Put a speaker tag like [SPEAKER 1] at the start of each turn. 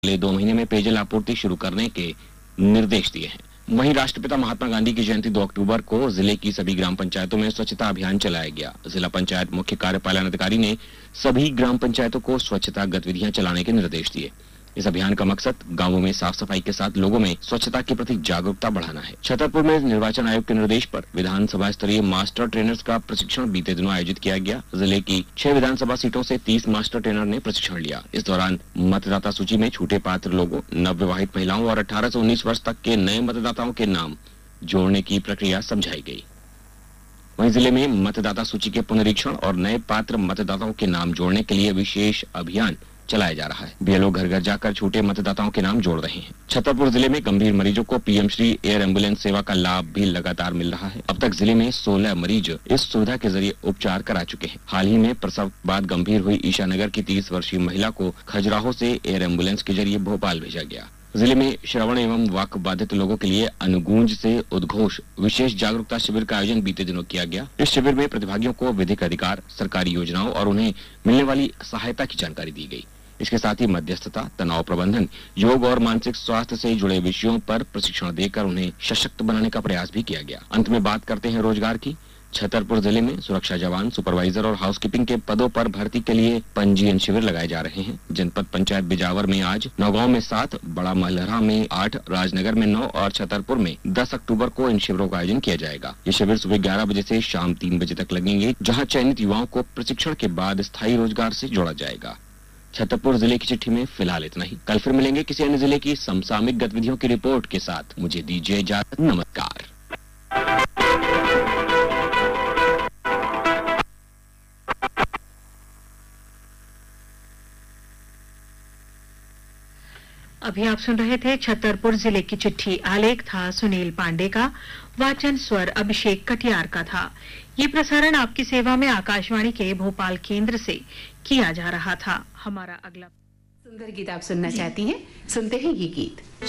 [SPEAKER 1] अगले 2 महीने में पेयजल आपूर्ति शुरू करने के निर्देश दिए हैं। वहीं राष्ट्रपिता महात्मा गांधी की जयंती 2 अक्टूबर को जिले की सभी ग्राम पंचायतों में स्वच्छता अभियान चलाया गया। जिला पंचायत मुख्य कार्यपालन अधिकारी ने सभी ग्राम पंचायतों को स्वच्छता गतिविधियां चलाने के निर्देश दिए। इस अभियान का मकसद गांवों में साफ सफाई के साथ लोगों में स्वच्छता के प्रति जागरूकता बढ़ाना है। छतरपुर में निर्वाचन आयोग के निर्देश पर विधानसभा स्तरीय मास्टर ट्रेनर्स का प्रशिक्षण बीते दिनों आयोजित किया गया। जिले की 6 विधानसभा सीटों से 30 मास्टर ट्रेनर ने प्रशिक्षण लिया। इस दौरान मतदाता सूची में छूटे पात्र लोगों, नवविवाहित महिलाओं और 18 से 19 वर्ष तक के नए मतदाताओं के नाम जोड़ने की प्रक्रिया समझाई गई। वहीं जिले में मतदाता सूची के पुनरीक्षण और नए पात्र मतदाताओं के नाम जोड़ने के लिए विशेष अभियान चलाया जा रहा है। बीएलओ घर घर जाकर छूटे मतदाताओं के नाम जोड़ रहे हैं। छतरपुर जिले में गंभीर मरीजों को पीएम श्री एयर एम्बुलेंस सेवा का लाभ भी लगातार मिल रहा है। अब तक जिले में 16 मरीज इस सुविधा के जरिए उपचार करा चुके हैं। हाल ही में प्रसव बाद गंभीर हुई ईशानगर की 30 वर्षीय महिला को खजुराहो से एयर एम्बुलेंस के जरिए भोपाल भेजा गया। जिले में श्रवण एवं वाक बाधित लोगों के लिए अनुगूंज से उद्घोष विशेष जागरूकता शिविर का आयोजन बीते दिनों किया गया। इस शिविर में प्रतिभागियों को विधिक अधिकार, सरकारी योजनाओं और उन्हें मिलने वाली सहायता की जानकारी दी गई। इसके साथ ही मध्यस्थता, तनाव प्रबंधन, योग और मानसिक स्वास्थ्य से जुड़े विषयों पर प्रशिक्षण देकर उन्हें सशक्त बनाने का प्रयास भी किया गया। अंत में बात करते हैं रोजगार की। छतरपुर जिले में सुरक्षा जवान, सुपरवाइजर और हाउसकीपिंग के पदों पर भर्ती के लिए पंजीयन शिविर लगाए जा रहे हैं। जनपद पंचायत बिजावर में आज, नौगांव में 7, बड़ा महलहरा में 8, राजनगर में 9 और छतरपुर में 10 अक्टूबर को इन शिविरों का आयोजन किया जाएगा। ये शिविर सुबह 11 बजे से शाम 3 बजे तक लगेंगे, जहाँ चयनित युवाओं को प्रशिक्षण के बाद स्थायी रोजगार से जोड़ा जाएगा। छतरपुर जिले की चिट्ठी में फिलहाल इतना ही। कल फिर मिलेंगे किसी अन्य जिले की समसामयिक गतिविधियों की रिपोर्ट के साथ। मुझे दीजिए इजाजत। नमस्कार।
[SPEAKER 2] अभी आप सुन रहे थे छतरपुर जिले की चिट्ठी। आलेख था सुनील पांडे का, वाचन स्वर अभिषेक कटियार का था। ये प्रसारण आपकी सेवा में आकाशवाणी के भोपाल केंद्र से किया जा रहा था। हमारा अगला
[SPEAKER 3] सुंदर गीत आप सुनना चाहती हैं? सुनते हैं ये गीत।